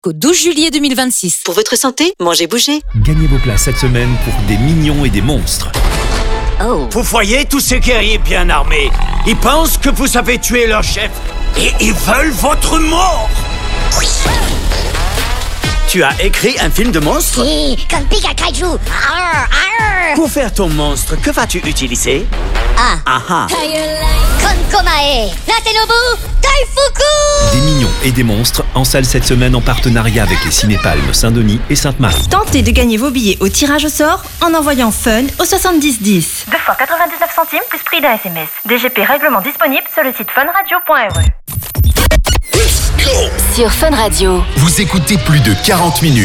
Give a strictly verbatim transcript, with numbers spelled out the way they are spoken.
Qu'au douze juillet deux mille vingt-six. Pour votre santé, mangez, bougez. Gagnez vos places cette semaine pour des mignons et des monstres. Oh. Vous voyez tous ces guerriers bien armés. Ils pensent que vous avez tué leur chef. Et ils veulent votre mort. Tu as écrit un film de monstre? Si, comme Pika Kaiju. Arr, arr. Pour faire ton monstre, que vas-tu utiliser? Ah. Ah ah. Kon Komae. Natenobu Daifuku. Des mignons et des monstres en salle cette semaine en partenariat avec les Cinépalmes Saint-Denis et Sainte-Marie. Tentez de gagner vos billets au tirage au sort en envoyant FUN au soixante-dix dix. deux fois quatre-vingt-dix-neuf centimes plus prix d'un S M S. D G P règlement disponible sur le site funradio point r e. Sur Fun Radio. Vous écoutez plus de quarante minutes.